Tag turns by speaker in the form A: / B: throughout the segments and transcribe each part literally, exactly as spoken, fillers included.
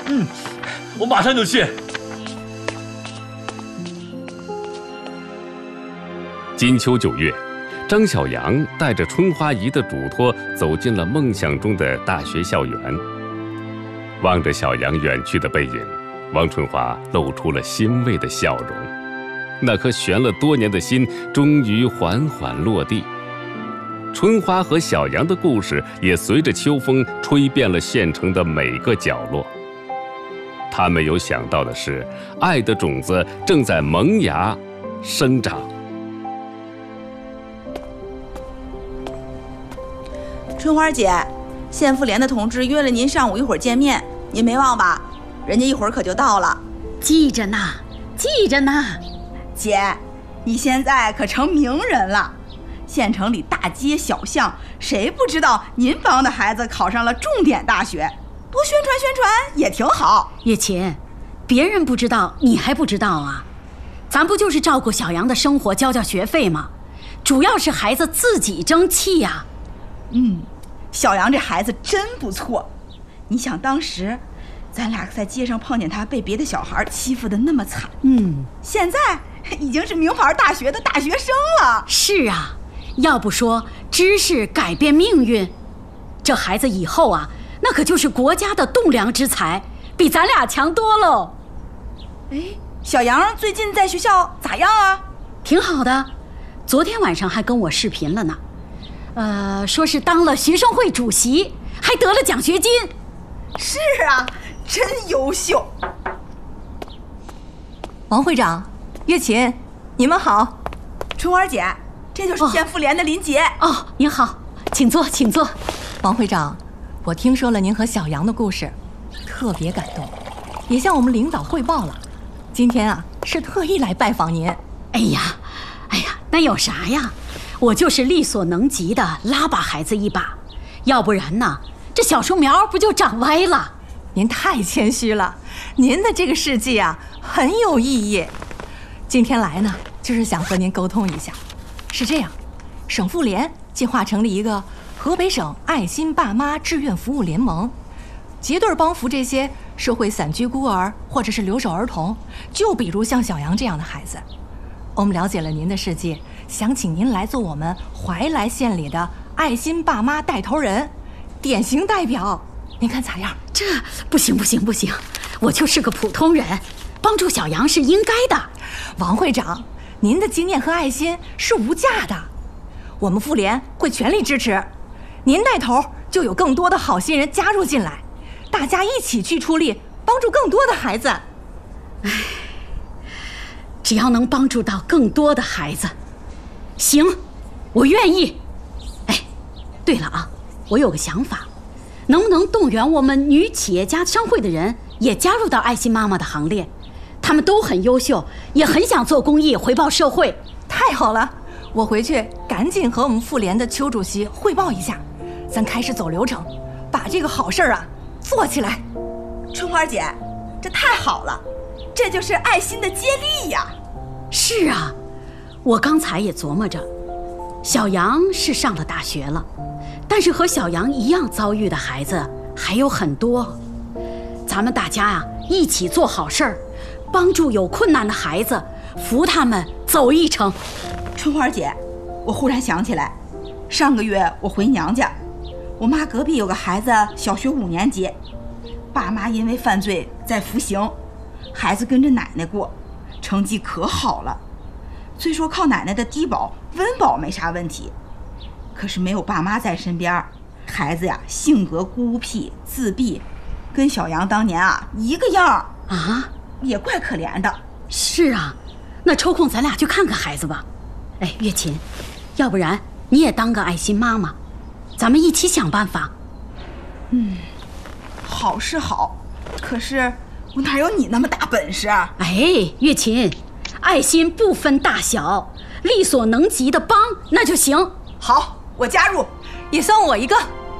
A: 嗯，我马上就去。
B: 金秋九月，张小阳带着春花姨的嘱托走进了梦想中的大学校园。望着小阳远去的背影，王春花露出了欣慰的笑容。那颗悬了多年的心终于缓缓落地。春花和小阳的故事也随着秋风吹遍了县城的每个角落。他没有想到的是，爱的种子正在萌芽生长。
C: 春花姐，县妇联的同志约了您上午一会儿见面，您没忘吧？人家一会儿可就到了。
D: 记着呢，记着呢。
C: 姐，你现在可成名人了，县城里大街小巷，谁不知道您帮的孩子考上了重点大学？多宣传宣传也挺好。
D: 月琴，别人不知道，你还不知道啊？咱不就是照顾小杨的生活，交交学费吗？主要是孩子自己争气呀。
C: 嗯，小杨这孩子真不错。你想当时咱俩在街上碰见他被别的小孩欺负得那么惨，
D: 嗯，
C: 现在已经是名牌大学的大学生了。
D: 是啊，要不说知识改变命运，这孩子以后啊，那可就是国家的栋梁之才，比咱俩强多喽。
C: 哎，小杨最近在学校咋样啊？
D: 挺好的，昨天晚上还跟我视频了呢。呃，说是当了学生会主席，还得了奖学金。
C: 是啊，真优秀。
E: 王会长，月琴，你们好。
C: 春花姐，这就是县妇联的林杰。
D: 哦，哦，您好，请坐，请坐。
E: 王会长，我听说了您和小杨的故事，特别感动，也向我们领导汇报了。今天啊，是特意来拜访您。
D: 哎呀，哎呀，那有啥呀？我就是力所能及的拉把孩子一把，要不然呢，这小树苗不就长歪了？
E: 您太谦虚了，您的这个事迹啊很有意义。今天来呢，就是想和您沟通一下。是这样，省妇联计划成立一个河北省爱心爸妈志愿服务联盟，结对帮扶这些社会散居孤儿或者是留守儿童，就比如像小杨这样的孩子。我们了解了您的事迹，想请您来做我们怀来县里的爱心爸妈带头人，典型代表，您看咋样？
D: 这不行不行不行，我就是个普通人，帮助小杨是应该的。
E: 王会长，您的经验和爱心是无价的，我们妇联会全力支持。您带头，就有更多的好心人加入进来，大家一起去出力，帮助更多的孩子。
D: 唉，只要能帮助到更多的孩子，行，我愿意。哎，对了啊，我有个想法，能不能动员我们女企业家商会的人也加入到爱心妈妈的行列？他们都很优秀，也很想做公益回报社会。
E: 太好了，我回去赶紧和我们妇联的邱主席汇报一下，咱开始走流程，把这个好事啊做起来。
C: 春花姐，这太好了，这就是爱心的接力呀。
D: 是啊，我刚才也琢磨着，小杨是上了大学了，但是和小杨一样遭遇的孩子还有很多。咱们大家啊，一起做好事儿，帮助有困难的孩子，扶他们走一程。
C: 春花姐，我忽然想起来，上个月我回娘家，我妈隔壁有个孩子小学五年级，爸妈因为犯罪在服刑，孩子跟着奶奶过，成绩可好了。虽说靠奶奶的低保温饱没啥问题，可是没有爸妈在身边，孩子呀性格孤僻自闭，跟小杨当年啊一个样
D: 啊，
C: 也怪可怜的。
D: 是啊，那抽空咱俩去看看孩子吧。哎，月琴，要不然你也当个爱心妈妈，咱们一起想办法。
C: 嗯，好是好，可是我哪有你那么大本事啊？
D: 哎，月琴，爱心不分大小，力所能及的帮那就行。
C: 好，我加入，
E: 也算我一个。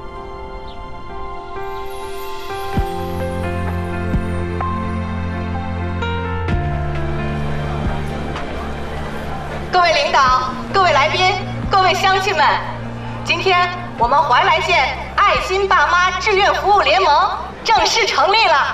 E: 各位领导、各位来宾、各位乡亲们，今天我们怀来县爱心爸妈志愿服务联盟正式成立了。